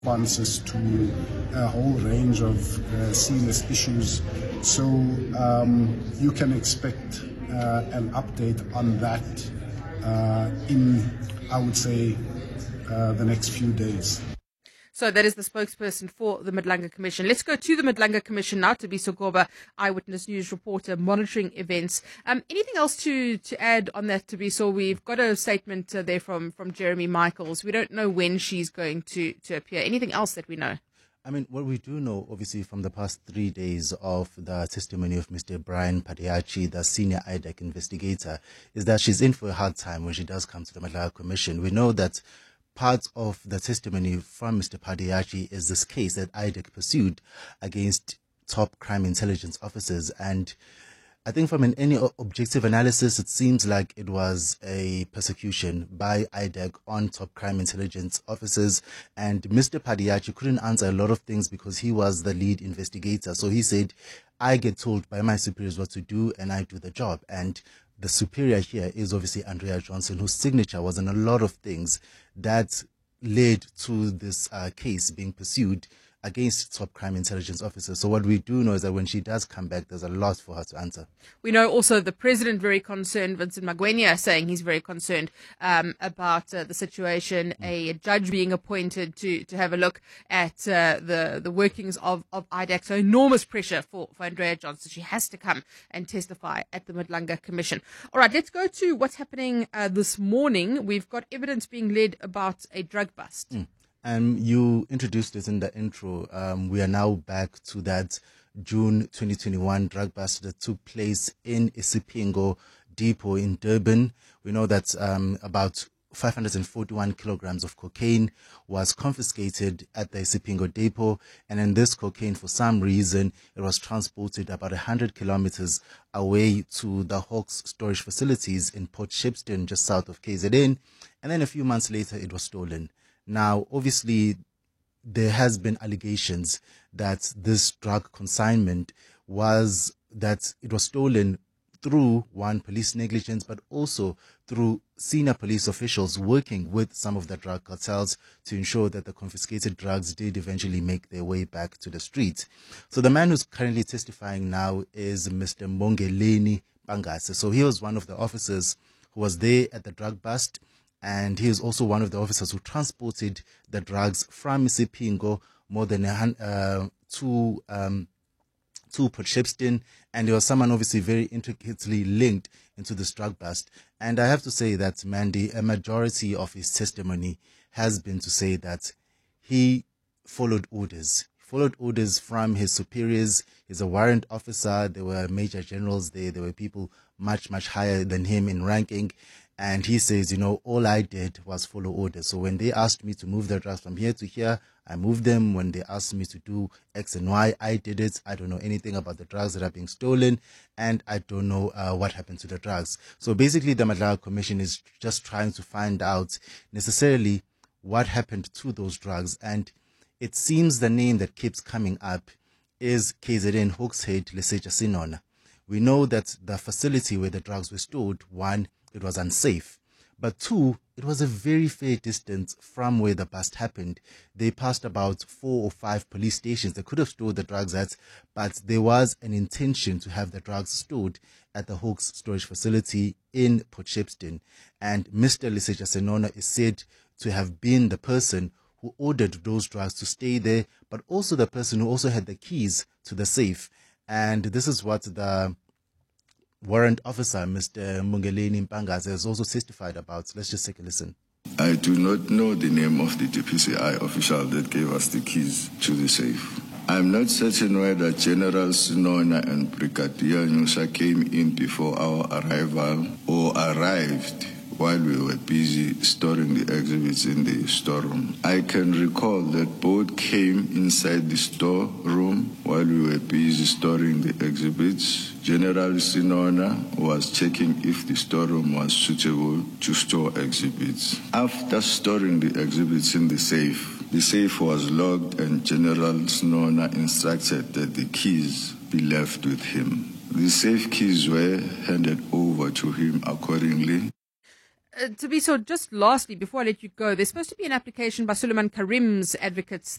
responses to a whole range of serious issues. So you can expect an update on that in, I would say, the next few days. So that is the spokesperson for the Madlanga Commission. Let's go to the Madlanga Commission now. Thabiso Goba, Eyewitness News reporter, monitoring events. Anything else to add on that, Thabiso? We've got a statement there from Jeremy Michaels. We don't know when she's going to appear. Anything else that we know? I mean, what we do know, obviously, from the past 3 days of the testimony of Mr. Brian Padiachi, the senior IDEC investigator, is that she's in for a hard time when she does come to the Madlanga Commission. We know that part of the testimony from Mr. Padiachi is this case that IDEC pursued against top crime intelligence officers. And I think from any objective analysis, it seems like it was a persecution by IDEC on top crime intelligence officers. And Mr. Padiachi couldn't answer a lot of things because he was the lead investigator. So he said, I get told by my superiors what to do and I do the job. And the superior here is obviously Andrea Johnson, whose signature was on a lot of things that led to this case being pursued against top crime intelligence officers. So what we do know is that when she does come back, there's a lot for her to answer. We know also the president very concerned, Vincent Magwenya, saying he's very concerned about the situation, a judge being appointed to have a look at the workings of IDEC. So enormous pressure for Andrea Johnson. She has to come and testify at the Madlanga Commission. All right, let's go to what's happening this morning. We've got evidence being led about a drug bust. You introduced it in the intro. We are now back to that June 2021 drug bust that took place in Isipingo Depot in Durban. We know that about 541 kilograms of cocaine was confiscated at the Isipingo Depot. And in this cocaine, for some reason, it was transported about 100 kilometers away to the Hawks storage facilities in Port Shepstone, just south of KZN. And then a few months later, it was stolen. Now, obviously, there has been allegations that this drug consignment was stolen through police negligence, but also through senior police officials working with some of the drug cartels to ensure that the confiscated drugs did eventually make their way back to the street. So the man who's currently testifying now is Mr. Mongeleni Pangase. So he was one of the officers who was there at the drug bust. And he is also one of the officers who transported the drugs from Isipingo more than to Port Shepstone. And he was someone obviously very intricately linked into this drug bust. And I have to say that, Mandy, a majority of his testimony has been to say that he followed orders. Followed orders from his superiors. He's a warrant officer. There were major generals there. There were people much, much higher than him in ranking. And he says, all I did was follow orders. So when they asked me to move the drugs from here to here, I moved them. When they asked me to do X and Y, I did it. I don't know anything about the drugs that are being stolen, and I don't know what happened to the drugs. So basically, the Madlanga Commission is just trying to find out necessarily what happened to those drugs. And it seems the name that keeps coming up is KZN Hawkshead Leseja Sinona. We know that the facility where the drugs were stored, one, it was unsafe. But two, it was a very fair distance from where the bust happened. They passed about 4 or 5 police stations they could have stored the drugs at, but there was an intention to have the drugs stored at the Hawks storage facility in Port Shepstone. And Mr. Leseja Senona is said to have been the person who ordered those drugs to stay there, but also the person who also had the keys to the safe. And this is what the warrant officer, Mr. Mongeleni Pangase, has also testified about. Let's just take a listen. I do not know the name of the DPCI official that gave us the keys to the safe. I'm not certain whether General Sinona and Brigadier Nyusa came in before our arrival or arrived while we were busy storing the exhibits in the storeroom. I can recall that both came inside the storeroom while we were busy storing the exhibits. General Sinona was checking if the storeroom was suitable to store exhibits. After storing the exhibits in the safe was locked and General Sinona instructed that the keys be left with him. The safe keys were handed over to him accordingly. Tabiso, just lastly, before I let you go, there's supposed to be an application by Suleiman Karim's advocates